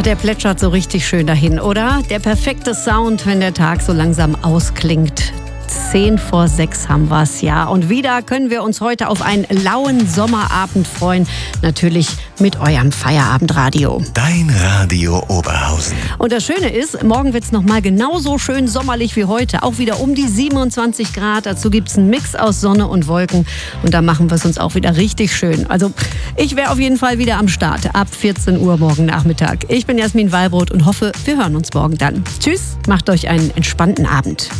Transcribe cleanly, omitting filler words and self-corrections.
Der plätschert so richtig schön dahin, oder? Der perfekte Sound, wenn der Tag so langsam ausklingt. 5:10 haben wir es, ja. Und wieder können wir uns heute auf einen lauen Sommerabend freuen. Natürlich mit eurem Feierabendradio. Dein Radio Oberhausen. Und das Schöne ist, morgen wird es nochmal genauso schön sommerlich wie heute. Auch wieder um die 27 Grad. Dazu gibt es einen Mix aus Sonne und Wolken. Und da machen wir es uns auch wieder richtig schön. Also ich wäre auf jeden Fall wieder am Start ab 14 Uhr morgen Nachmittag. Ich bin Jasmin Wallbrot und hoffe, wir hören uns morgen dann. Tschüss, macht euch einen entspannten Abend.